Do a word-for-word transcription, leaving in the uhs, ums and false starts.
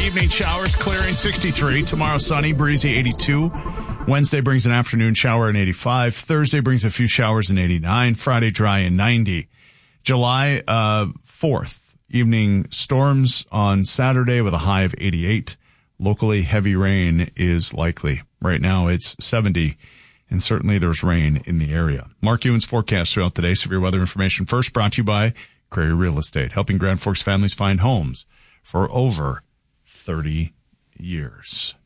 evening showers clearing sixty-three. Tomorrow sunny, breezy eighty-two. Wednesday brings an afternoon shower in eighty-five. Thursday brings a few showers in eighty-nine. Friday dry in ninety. July uh, fourth, evening storms on Saturday with a high of eighty-eight. Locally heavy rain is likely. Right now it's seventy, and certainly there's rain in the area. Mark Ewan's forecast throughout the day. Severe weather information first brought to you by Crary Real Estate, helping Grand Forks families find homes for over thirty years.